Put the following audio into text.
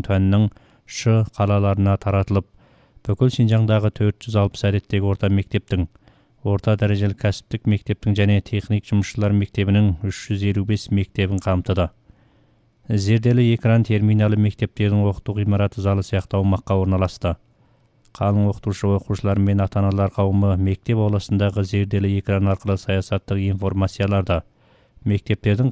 Төннің Ш қалаларына таратылып, бүкіл Шинжаңдағы 460 әдеттегі орта мектептің, орта дәрежелі кәсіптік мектептің және техник жұмысшылар мектебінің 355 мектебін қамтыды. Зерделі экран терминалы мектептердің оқыту ғимараты залы сияқты аумаққа орналасты. Қалың оқушылар мен ата-аналар қауымы мектеп ауласындағы зерделі экран арқылы саясаттық информацияларды, мектептердің